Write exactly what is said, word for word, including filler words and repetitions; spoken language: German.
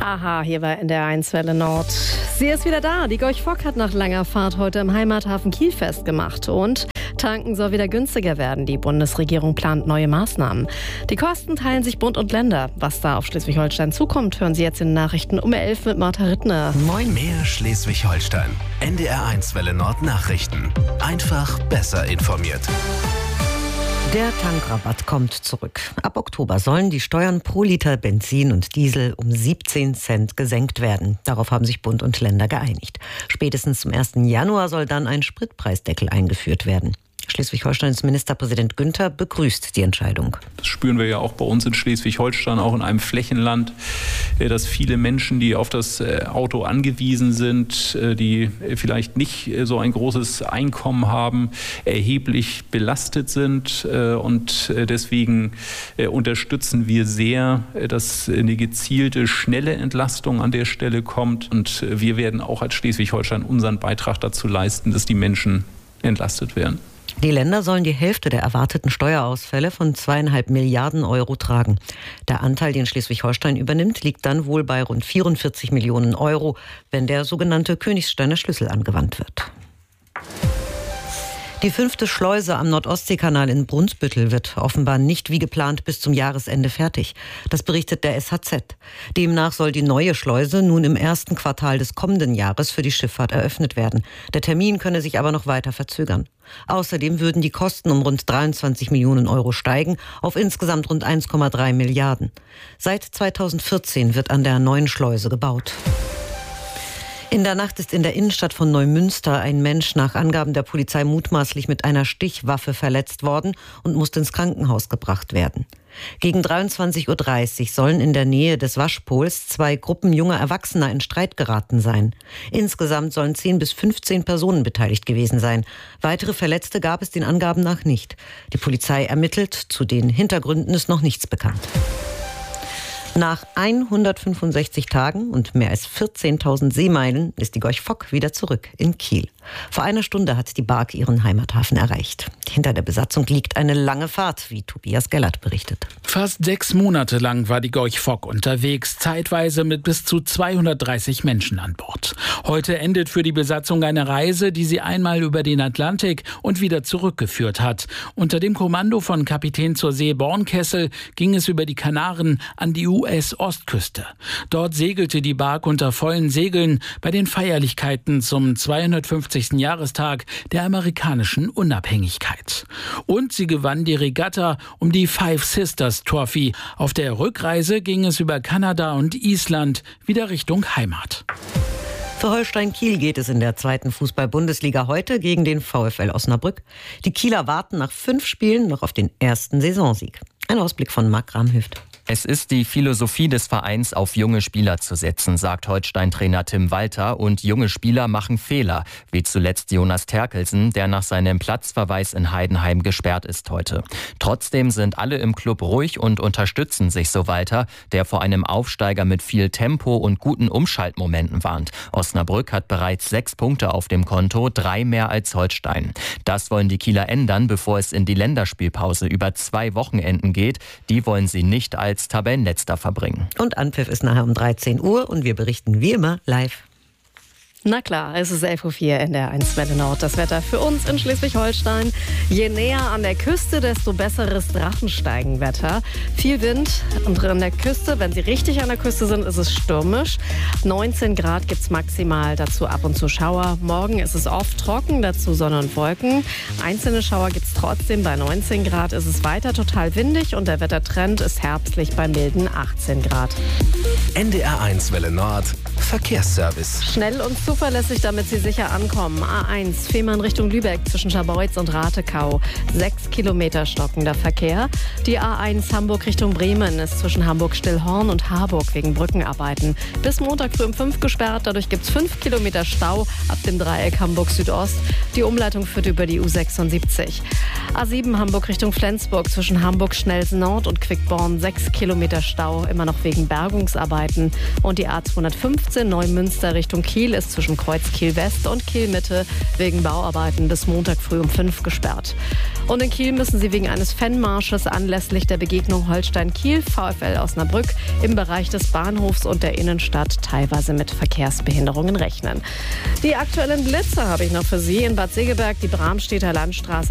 Aha, hier bei N D R eins Welle Nord. Sie ist wieder da. Die Gorch Fock hat nach langer Fahrt heute im Heimathafen Kiel festgemacht. Und tanken soll wieder günstiger werden. Die Bundesregierung plant neue Maßnahmen. Die Kosten teilen sich Bund und Länder. Was da auf Schleswig-Holstein zukommt, hören Sie jetzt in den Nachrichten um elf mit Martha Rittner. Moin. Mehr Schleswig-Holstein. N D R eins Welle Nord Nachrichten. Einfach besser informiert. Der Tankrabatt kommt zurück. Ab Oktober sollen die Steuern pro Liter Benzin und Diesel um siebzehn Cent gesenkt werden. Darauf haben sich Bund und Länder geeinigt. Spätestens zum ersten Januar soll dann ein Spritpreisdeckel eingeführt werden. Schleswig-Holsteins Ministerpräsident Günther begrüßt die Entscheidung. Das spüren wir ja auch bei uns in Schleswig-Holstein, auch in einem Flächenland, dass viele Menschen, die auf das Auto angewiesen sind, die vielleicht nicht so ein großes Einkommen haben, erheblich belastet sind. Und deswegen unterstützen wir sehr, dass eine gezielte, schnelle Entlastung an der Stelle kommt. Und wir werden auch als Schleswig-Holstein unseren Beitrag dazu leisten, dass die Menschen entlastet werden. Die Länder sollen die Hälfte der erwarteten Steuerausfälle von zweieinhalb Milliarden Euro tragen. Der Anteil, den Schleswig-Holstein übernimmt, liegt dann wohl bei rund vierundvierzig Millionen Euro, wenn der sogenannte Königsteiner Schlüssel angewandt wird. Die fünfte Schleuse am Nordostseekanal in Brunsbüttel wird offenbar nicht wie geplant bis zum Jahresende fertig. Das berichtet der S H Z. Demnach soll die neue Schleuse nun im ersten Quartal des kommenden Jahres für die Schifffahrt eröffnet werden. Der Termin könne sich aber noch weiter verzögern. Außerdem würden die Kosten um rund dreiundzwanzig Millionen Euro steigen, auf insgesamt rund eins Komma drei Milliarden. Seit zweitausendvierzehn wird an der neuen Schleuse gebaut. In der Nacht ist in der Innenstadt von Neumünster ein Mensch nach Angaben der Polizei mutmaßlich mit einer Stichwaffe verletzt worden und musste ins Krankenhaus gebracht werden. Gegen dreiundzwanzig Uhr dreißig sollen in der Nähe des Waschpols zwei Gruppen junger Erwachsener in Streit geraten sein. Insgesamt sollen zehn bis fünfzehn Personen beteiligt gewesen sein. Weitere Verletzte gab es den Angaben nach nicht. Die Polizei ermittelt, zu den Hintergründen ist noch nichts bekannt. Nach hundertfünfundsechzig Tagen und mehr als vierzehntausend Seemeilen ist die Gorch Fock wieder zurück in Kiel. Vor einer Stunde hat die Bark ihren Heimathafen erreicht. Hinter der Besatzung liegt eine lange Fahrt, wie Tobias Gellert berichtet. Fast sechs Monate lang war die Gorch Fock unterwegs, zeitweise mit bis zu zweihundertdreißig Menschen an Bord. Heute endet für die Besatzung eine Reise, die sie einmal über den Atlantik und wieder zurückgeführt hat. Unter dem Kommando von Kapitän zur See Bornkessel ging es über die Kanaren an die U S-Ostküste. Dort segelte die Bark unter vollen Segeln bei den Feierlichkeiten zum zweihundertfünfzigsten Jahrestag der amerikanischen Unabhängigkeit. Und sie gewann die Regatta um die Five Sisters Trophy. Auf der Rückreise ging es über Kanada und Island wieder Richtung Heimat. Für Holstein Kiel geht es in der zweiten Fußball-Bundesliga heute gegen den VfL Osnabrück. Die Kieler warten nach fünf Spielen noch auf den ersten Saisonsieg. Ein Ausblick von Marc Ramhüft. Es ist die Philosophie des Vereins, auf junge Spieler zu setzen, sagt Holstein-Trainer Tim Walter. Und junge Spieler machen Fehler, wie zuletzt Jonas Terkelsen, der nach seinem Platzverweis in Heidenheim gesperrt ist heute. Trotzdem sind alle im Club ruhig und unterstützen sich, so Walter, der vor einem Aufsteiger mit viel Tempo und guten Umschaltmomenten warnt. Osnabrück hat bereits sechs Punkte auf dem Konto, drei mehr als Holstein. Das wollen die Kieler ändern, bevor es in die Länderspielpause über zwei Wochenenden geht. Die wollen sie nicht als Tabellenletzter verbringen. Und Anpfiff ist nachher um dreizehn Uhr und wir berichten wie immer live. Na klar, es ist elf Uhr vier in der eins Welle Nord. Das Wetter für uns in Schleswig-Holstein. Je näher an der Küste, desto besseres Drachensteigenwetter. Viel Wind und an der Küste, wenn Sie richtig an der Küste sind, ist es stürmisch. neunzehn Grad gibt es maximal, dazu ab und zu Schauer. Morgen ist es oft trocken, dazu Sonne und Wolken. Einzelne Schauer gibt es trotzdem. Bei neunzehn Grad ist es weiter total windig und der Wettertrend ist herbstlich bei milden achtzehn Grad. N D R eins Welle Nord Verkehrsservice. Schnell und zuverlässig, damit Sie sicher ankommen. A eins, Fehmarn Richtung Lübeck zwischen Scharbeutz und Ratekau. Sechs Kilometer stockender Verkehr. Die A eins Hamburg Richtung Bremen ist zwischen Hamburg-Stillhorn und Harburg wegen Brückenarbeiten bis Montag früh um fünf gesperrt. Dadurch gibt es fünf Kilometer Stau ab dem Dreieck Hamburg Südost. Die Umleitung führt über die U sechsundsiebzig. A sieben Hamburg Richtung Flensburg zwischen Hamburg-Schnelsen Nord und Quickborn. Sechs Kilometer Stau, immer noch wegen Bergungsarbeiten. Und die A zweihundertfünfzehn Neumünster Richtung Kiel ist zwischen Kreuz Kiel West und Kiel Mitte wegen Bauarbeiten bis Montag früh um fünf gesperrt. Und in Kiel müssen sie wegen eines Fanmarsches anlässlich der Begegnung Holstein-Kiel VfL Osnabrück im Bereich des Bahnhofs und der Innenstadt teilweise mit Verkehrsbehinderungen rechnen. Die aktuellen Blitze habe ich noch für Sie. In Bad Segeberg die Bramstedter Landstraße